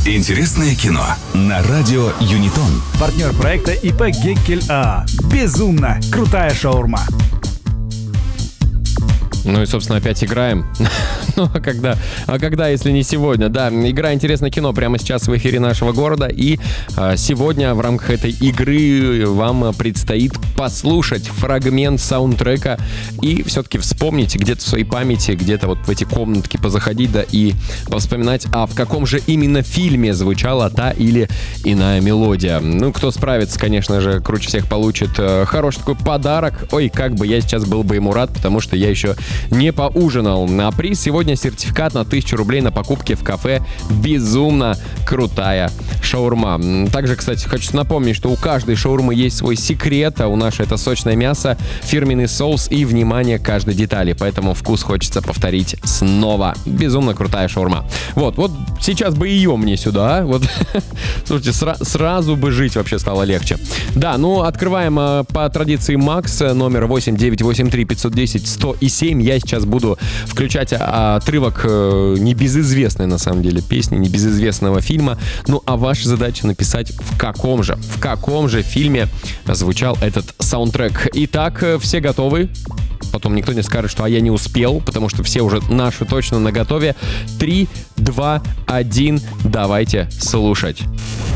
Интересное кино на радио Юнитон. Партнер проекта ИП Геккель АА. Безумно крутая шаурма. Ну и, собственно, опять играем. Ну, а когда, если не сегодня? Да, игра «Интересное кино» прямо сейчас в эфире нашего города. И сегодня в рамках этой игры вам предстоит послушать фрагмент саундтрека и все-таки вспомнить где-то в своей памяти, где-то вот в эти комнатки позаходить, да, и повспоминать, а в каком же именно фильме звучала та или иная мелодия. Ну, кто справится, конечно же, круче всех получит хороший такой подарок. Ой, как бы я сейчас был бы ему рад, потому что я еще не поужинал. А приз сегодня сертификат на 1000 рублей на покупки в кафе «Безумно крутая шаурма». Также, кстати, хочу напомнить, что у каждой шаурмы есть свой секрет, а у нашей это сочное мясо, фирменный соус и внимание к каждой детали. Поэтому вкус хочется повторить снова. Безумно крутая шаурма. Вот сейчас бы ее мне сюда, а? Вот, слушайте, сразу бы жить вообще стало легче. Да, ну, открываем по традиции Макс, номер 8983 510 107. Я сейчас буду включать отрывок небезызвестной, на самом деле, песни, небезызвестного фильма. Ну, а ваша задача написать, в каком же фильме звучал этот саундтрек. Итак, все готовы? Потом никто не скажет, что я не успел, потому что все уже наши точно наготове. 3, 2, 1, давайте слушать.